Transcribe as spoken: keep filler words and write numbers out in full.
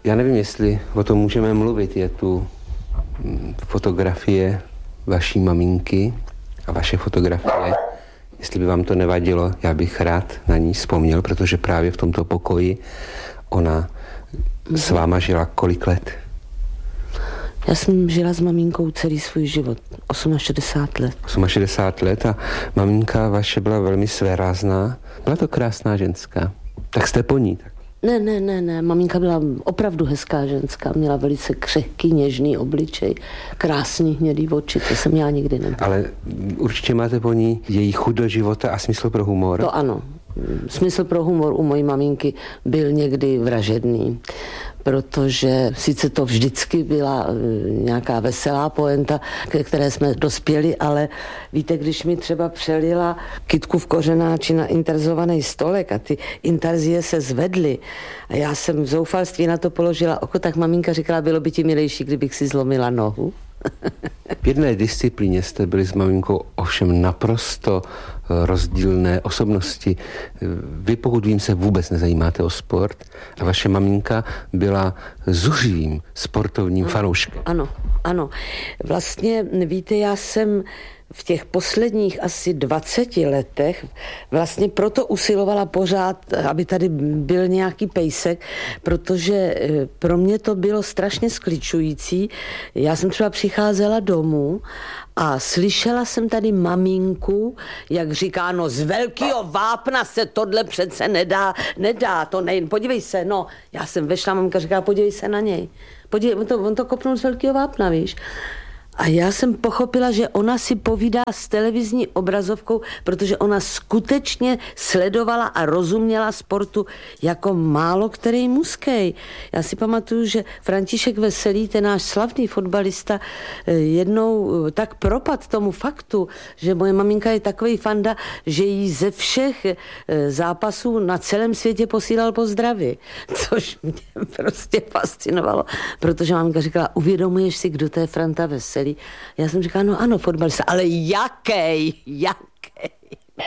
Já nevím, jestli o tom můžeme mluvit. Je tu fotografie vaší maminky a vaše fotografie. Jestli by vám to nevadilo, já bych rád na ní vzpomněl, protože právě v tomto pokoji ona s váma žila kolik let? Já jsem žila s maminkou celý svůj život, šedesát osm let. šedesát osm let a maminka vaše byla velmi svérázná. Byla to krásná ženská. Tak jste po ní. Tak. Ne, ne, ne, ne. Maminka byla opravdu hezká ženská. Měla velice křehký, něžný obličej, krásný hnědý oči. To jsem já nikdy nebyla. Ale určitě máte po ní její chuť do života a smysl pro humor. To ano. Smysl pro humor u mojí maminky byl někdy vražedný, protože sice to vždycky byla nějaká veselá poenta, ke které jsme dospěli, ale víte, když mi třeba přelila kytku v kořenáči na interzovaný stolek a ty interzie se zvedly a já jsem v zoufalství na to položila oko, tak maminka říkala, bylo by ti milejší, kdybych si zlomila nohu. V jedné disciplíně jste byli s maminkou ovšem naprosto rozdílné osobnosti. Vy, pokud vím, se vůbec nezajímáte o sport a vaše maminka byla zuřivým sportovním fanouškem. Ano, ano. Vlastně, víte, já jsem v těch posledních asi dvaceti letech vlastně proto usilovala pořád, aby tady byl nějaký pejsek, protože pro mě to bylo strašně skličující. Já jsem třeba přicházela domů a slyšela jsem tady maminku, jak říká, no z velkého vápna se tohle přece nedá, nedá, to ne, podívej se, no. Já jsem vešla, maminka říká, podívej se na něj. Podívej, on to, on to kopnul z velkého vápna, víš. A já jsem pochopila, že ona si povídá s televizní obrazovkou, protože ona skutečně sledovala a rozuměla sportu jako málo který mužský. Já si pamatuju, že František Veselý, ten náš slavný fotbalista, jednou tak propad tomu faktu, že moje maminka je takový fanda, že jí ze všech zápasů na celém světě posílal pozdraví. Což mě prostě fascinovalo, protože maminka říkala, uvědomuješ si, kdo to je Franta Veselý? Já jsem říkala, no ano, fotbalista, ale jaký, jaký?